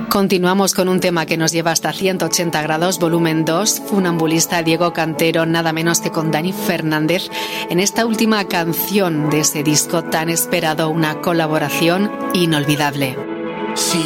Continuamos con un tema que nos lleva hasta 180 grados, volumen 2, Funambulista, Diego Cantero, nada menos que con Dani Fernández, en esta última canción de ese disco tan esperado, una colaboración inolvidable. Si